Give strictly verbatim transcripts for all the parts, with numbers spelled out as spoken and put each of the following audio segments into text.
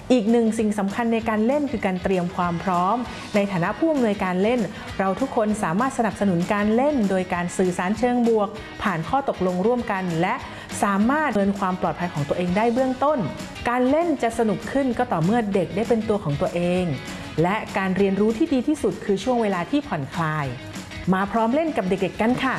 อีกหนึ่งสิ่งสำคัญในการเล่นคือการเตรียมความพร้อมในฐานะผู้อำนวยการเล่นเราทุกคนสามารถสนับสนุนการเล่นโดยการสื่อสารเชิงบวกผ่านข้อตกลงร่วมกันและสามารถเตือนความปลอดภัยของตัวเองได้เบื้องต้นการเล่นจะสนุกขึ้นก็ต่อเมื่อเด็กได้เป็นตัวของตัวเองและการเรียนรู้ที่ดีที่สุดคือช่วงเวลาที่ผ่อนคลายมาพร้อมเล่นกับเด็กๆกันค่ะ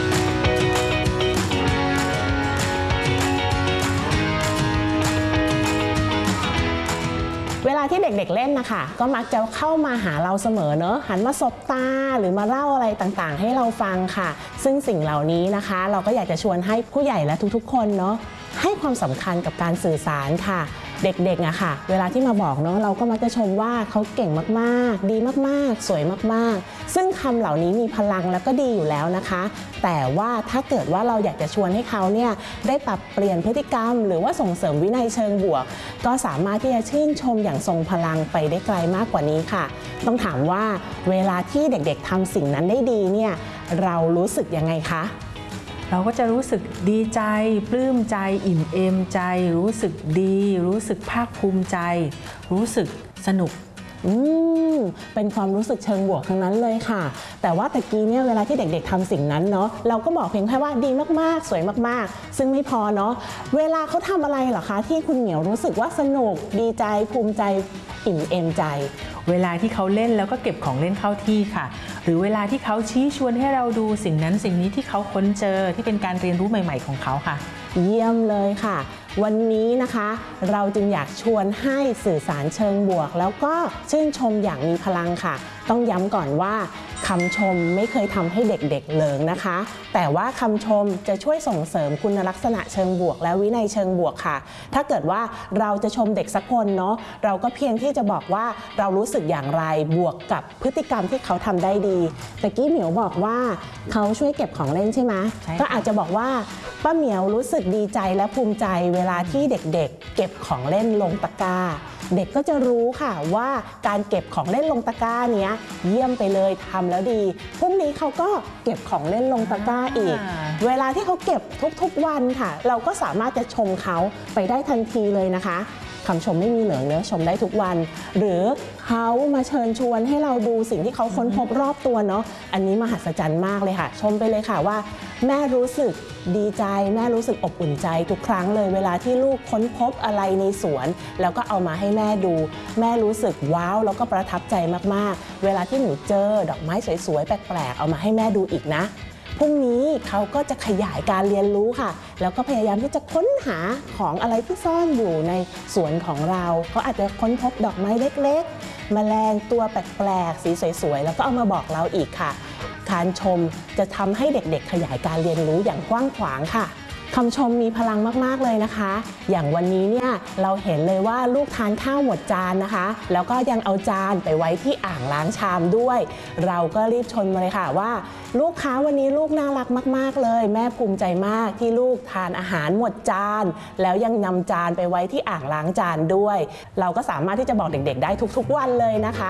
เวลาที่เด็กๆเล่นนะคะก็มักจะเข้ามาหาเราเสมอเนอะหันมาสบตาหรือมาเล่าอะไรต่างๆให้เราฟังค่ะซึ่งสิ่งเหล่านี้นะคะเราก็อยากจะชวนให้ผู้ใหญ่และทุกๆคนเนาะให้ความสำคัญกับการสื่อสารค่ะเด็กๆอะค่ะเวลาที่มาบอกเนาะเราก็มักจะชมว่าเขาเก่งมากๆดีมากๆสวยมากๆซึ่งคำเหล่านี้มีพลังแล้วก็ดีอยู่แล้วนะคะแต่ว่าถ้าเกิดว่าเราอยากจะชวนให้เขาเนี่ยได้ปรับเปลี่ยนพฤติกรรมหรือว่าส่งเสริมวินัยเชิงบวกก็สามารถที่จะชื่นชมอย่างทรงพลังไปได้ไกลมากกว่านี้ค่ะต้องถามว่าเวลาที่เด็กๆทำสิ่งนั้นได้ดีเนี่ยเรารู้สึกยังไงคะเราก็จะรู้สึกดีใจปลื้มใจอิ่มเอมใจรู้สึกดีรู้สึกภาคภูมิใจรู้สึกสนุกอืมเป็นความรู้สึกเชิงบวกทั้งนั้นเลยค่ะแต่ว่าตะกี้เนี่ยเวลาที่เด็กๆทำสิ่งนั้นเนาะเราก็บอกเพียงแค่ว่าดีมากๆสวยมากๆซึ่งไม่พอเนาะเวลาเขาทำอะไรเหรอคะที่คุณเหมียวรู้สึกว่าสนุกดีใจภูมิใจอิ่มเอมใจเวลาที่เขาเล่นแล้วก็เก็บของเล่นเข้าที่ค่ะหรือเวลาที่เขาชี้ชวนให้เราดูสิ่งนั้นสิ่งนี้ที่เขาค้นเจอที่เป็นการเรียนรู้ใหม่ๆของเขาค่ะเยี่ยมเลยค่ะวันนี้นะคะเราจึงอยากชวนให้สื่อสารเชิงบวกแล้วก็ชื่นชมอย่างมีพลังค่ะต้องย้ำก่อนว่าคำชมไม่เคยทำให้เด็กๆเลิงนะคะแต่ว่าคำชมจะช่วยส่งเสริมคุณลักษณะเชิงบวกและวินัยเชิงบวกค่ะถ้าเกิดว่าเราจะชมเด็กสักคนเนาะเราก็เพียงที่จะบอกว่าเรารู้สึกอย่างไรบวกกับพฤติกรรมที่เขาทำได้ดีตะกี้เหมียวบอกว่าเขาช่วยเก็บของเล่นใช่ไหมก็อาจจะบอกว่าป้าเหมียวรู้สึกดีใจและภูมิใจเวลาที่เด็กๆเก็บของเล่นลงตะกร้าเด็กก็จะรู้ค่ะว่าการเก็บของเล่นลงตะกร้าเนี้ยเยี่ยมไปเลยทำแล้วดีพรุ่งนี้เขาก็เก็บของเล่นลงตะกร้าอีกเวลาที่เขาเก็บทุกๆวันค่ะเราก็สามารถจะชมเขาไปได้ทันทีเลยนะคะคำชมไม่มีเหลืองเนื้อชมได้ทุกวันหรือเขามาเชิญชวนให้เราดูสิ่งที่เขาค้นพบรอบตัวเนาะอันนี้มหัศจรรย์มากเลยค่ะชมไปเลยค่ะว่าแม่รู้สึกดีใจแม่รู้สึกอบอุ่นใจทุกครั้งเลยเวลาที่ลูกค้นพบอะไรในสวนแล้วก็เอามาให้แม่ดูแม่รู้สึกว้าวแล้วก็ประทับใจมากๆเวลาที่หนูเจอดอกไม้สวยๆแปลกๆเอามาให้แม่ดูอีกนะพรุ่งนี้เขาก็จะขยายการเรียนรู้ค่ะแล้วก็พยายามที่จะค้นหาของอะไรที่ซ่อนอยู่ในสวนของเราเขาอาจจะค้นพบดอกไม้เล็กๆแมลงตัวแปลกๆสีสวยๆแล้วก็เอามาบอกเราอีกค่ะการชมจะทำให้เด็กๆขยายการเรียนรู้อย่างกว้างขวางค่ะคำชมมีพลังมากๆเลยนะคะอย่างวันนี้เนี่ยเราเห็นเลยว่าลูกทานข้าวหมดจานนะคะแล้วก็ยังเอาจานไปไว้ที่อ่างล้างชามด้วยเราก็รีบชมมาเลยค่ะว่าลูกค้าวันนี้ลูกน่ารักมากๆเลยแม่ภูมิใจมากที่ลูกทานอาหารหมดจานแล้วยังนำจานไปไว้ที่อ่างล้างจานด้วยเราก็สามารถที่จะบอกเด็กๆได้ทุกๆวันเลยนะคะ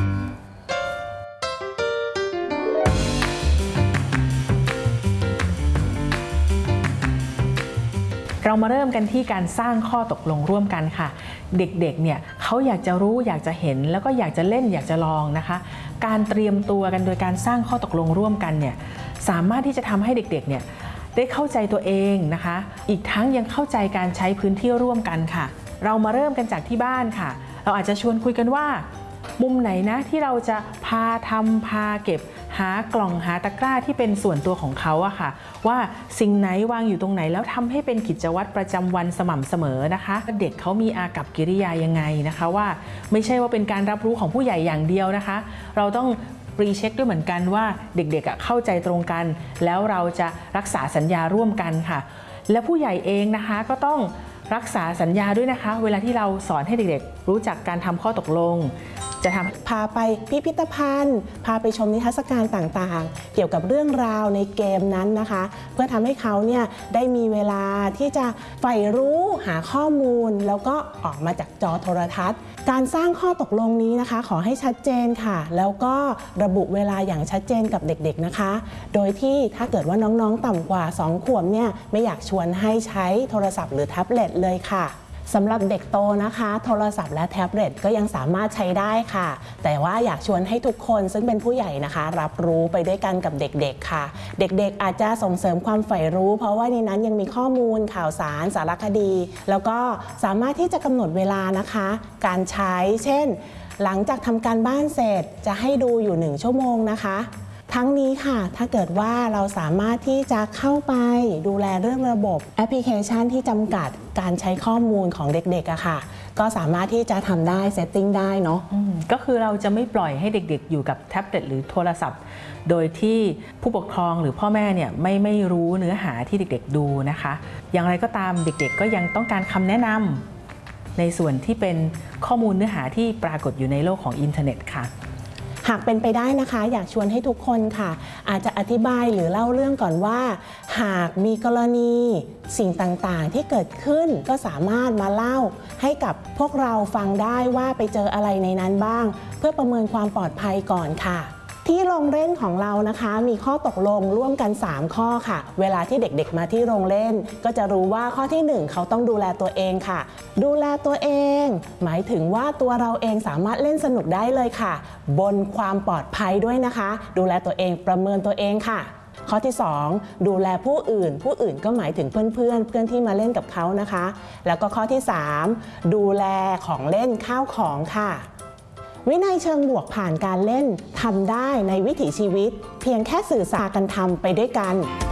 เรามาเริ่มกันที่การสร้างข้อตกลงร่วมกันค่ะเด็กๆเนี่ยเขาอยากจะรู้อยากจะเห็นแล้วก็อยากจะเล่นอยากจะลองนะคะการเตรียมตัวกันโดยการสร้างข้อตกลงร่วมกันเนี่ยสามารถที่จะทำให้เด็กๆเนี่ยได้เข้าใจตัวเองนะคะอีกทั้งยังเข้าใจการใช้พื้นที่ร่วมกันค่ะเรามาเริ่มกันจากที่บ้านค่ะเราอาจจะชวนคุยกันว่ามุมไหนนะที่เราจะพาทำพาเก็บหากล่องหาตะกร้าที่เป็นส่วนตัวของเขาอะค่ะว่าสิ่งไหนวางอยู่ตรงไหนแล้วทำให้เป็นกิจวัตรประจำวันสม่ำเสมอนะคะเด็กเขามีอากัปกิริยายังไงนะคะว่าไม่ใช่ว่าเป็นการรับรู้ของผู้ใหญ่อย่างเดียวนะคะเราต้องรีเช็คด้วยเหมือนกันว่าเด็กๆเข้าใจตรงกันแล้วเราจะรักษาสัญญาร่วมกันค่ะและผู้ใหญ่เองนะคะก็ต้องรักษาสัญญาด้วยนะคะเวลาที่เราสอนให้เด็กๆรู้จักการทำข้อตกลงจะทำพาไปพิพิธภัณฑ์พาไปชมนิทรรศการต่างๆเกี่ยวกับเรื่องราวในเกมนั้นนะคะเพื่อทำให้เขาเนี่ยได้มีเวลาที่จะใฝ่รู้หาข้อมูลแล้วก็ออกมาจากจอโทรทัศน์การสร้างข้อตกลงนี้นะคะขอให้ชัดเจนค่ะแล้วก็ระบุเวลาอย่างชัดเจนกับเด็กๆนะคะโดยที่ถ้าเกิดว่าน้องๆต่ำกว่าสองขวบเนี่ยไม่อยากชวนให้ใช้โทรศัพท์หรือแท็บเล็ตเลยค่ะสำหรับเด็กโตนะคะโทรศัพท์และแท็บเล็ตก็ยังสามารถใช้ได้ค่ะแต่ว่าอยากชวนให้ทุกคนซึ่งเป็นผู้ใหญ่นะคะรับรู้ไปด้วยกันกับเด็กๆค่ะเด็กๆอาจจะส่งเสริมความใฝ่รู้เพราะว่าในนั้นยังมีข้อมูลข่าวสารสารคดีแล้วก็สามารถที่จะกำหนดเวลานะคะการใช้เช่นหลังจากทำการบ้านเสร็จจะให้ดูอยู่หนึ่งชั่วโมงนะคะทั้งนี้ค่ะถ้าเกิดว่าเราสามารถที่จะเข้าไปดูแลเรื่องระบบแอปพลิเคชันที่จำกัดการใช้ข้อมูลของเด็กๆอะค่ะก็สามารถที่จะทำได้เซตติ้งได้เนาะก็คือเราจะไม่ปล่อยให้เด็กๆอยู่กับแท็บเล็ตหรือโทรศัพท์โดยที่ผู้ปกครองหรือพ่อแม่เนี่ยไม่ไม่รู้เนื้อหาที่เด็กๆดูนะคะอย่างไรก็ตามเด็กๆก็ยังต้องการคำแนะนำในส่วนที่เป็นข้อมูลเนื้อหาที่ปรากฏอยู่ในโลกของอินเทอร์เน็ตค่ะหากเป็นไปได้นะคะอยากชวนให้ทุกคนค่ะอาจจะอธิบายหรือเล่าเรื่องก่อนว่าหากมีกรณีสิ่งต่างๆที่เกิดขึ้นก็สามารถมาเล่าให้กับพวกเราฟังได้ว่าไปเจออะไรในนั้นบ้างเพื่อประเมินความปลอดภัยก่อนค่ะที่โรงเล่นของเรานะคะมีข้อตกลงร่วมกันสามข้อค่ะเวลาที่เด็กๆมาที่โรงเล่นก็จะรู้ว่าข้อที่หนึ่งเขาต้องดูแลตัวเองค่ะดูแลตัวเองหมายถึงว่าตัวเราเองสามารถเล่นสนุกได้เลยค่ะบนความปลอดภัยด้วยนะคะดูแลตัวเองประเมินตัวเองค่ะข้อที่สองดูแลผู้อื่นผู้อื่นก็หมายถึงเพื่อนเพื่อนเพื่อนที่มาเล่นกับเขานะคะแล้วก็ข้อที่สามดูแลของเล่นข้าวของค่ะวินัยเชิงบวกผ่านการเล่นทำได้ในวิถีชีวิตเพียงแค่สื่อสารกันทำไปด้วยกัน